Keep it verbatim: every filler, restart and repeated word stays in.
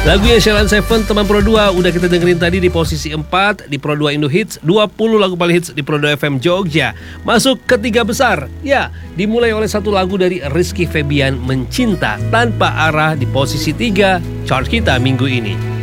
Lagunya Sheila Seven, teman Pro dua, udah kita dengerin tadi di posisi empat di Pro dua Indo Hits, dua puluh lagu paling hits di Pro dua F M Jogja. Masuk ke tiga besar, ya, dimulai oleh satu lagu dari Rizky Febian, Mencinta Tanpa Arah di posisi tiga chart kita minggu ini.